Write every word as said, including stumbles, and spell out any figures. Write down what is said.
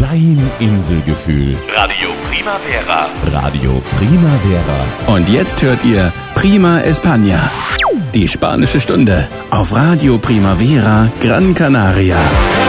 Dein Inselgefühl. Radio Primavera. Radio Primavera. Und jetzt hört ihr Prima España, die spanische Stunde auf Radio Primavera Gran Canaria.